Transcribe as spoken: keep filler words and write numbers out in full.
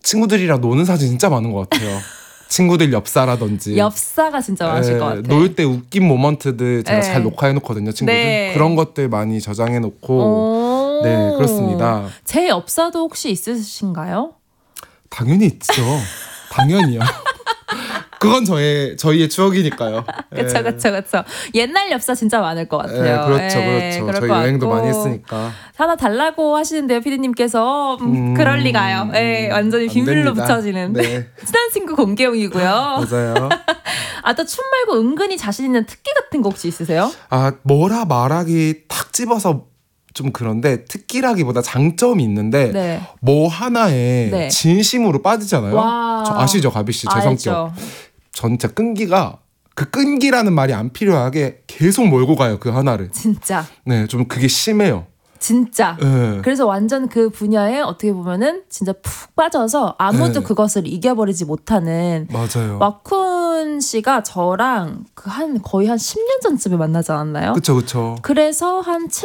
친구들이랑 노는 사진 진짜 많은 것 같아요. 친구들 엽사라든지. 엽사가 진짜 많으실 것 같아요. 놀 때 웃긴 모먼트들 제가 네. 잘 녹화해놓거든요. 친구들. 네. 그런 것들 많이 저장해놓고 네 그렇습니다. 제 엽사도 혹시 있으신가요? 당연히 있죠. 당연히요. 그건 저의 저희의 추억이니까요. 그렇죠, 그렇죠, 그렇죠. 옛날 엽사 진짜 많을 것 같아요. 예, 그렇죠, 예, 그렇죠. 저희 여행도 많이 했으니까. 하나 달라고 하시는데요, 피디님께서. 음, 음, 그럴 리가요. 예, 완전히 비밀로 됩니다. 붙여지는 네. 친한 친구 공개용이고요. 맞아요. 아, 또 춤 말고 은근히 자신 있는 특기 같은 거 혹시 있으세요? 아 뭐라 말하기 탁 집어서 좀 그런데 특기라기보다 장점이 있는데 네. 뭐 하나에 네. 진심으로 빠지잖아요. 와. 저 아시죠, 가비 씨? 제 알죠. 성격. 전 진짜 끈기가 그 끈기라는 말이 안 필요하게 계속 몰고 가요, 그 하나를. 진짜. 네, 좀 그게 심해요. 진짜. 네. 그래서 완전 그 분야에 어떻게 보면은 진짜 푹 빠져서 아무도 네. 그것을 이겨버리지 못하는. 맞아요. 마쿤 씨가 저랑 그 한 거의 한 십 년 전쯤에 만나지 않았나요? 그쵸, 그쵸. 그래서 한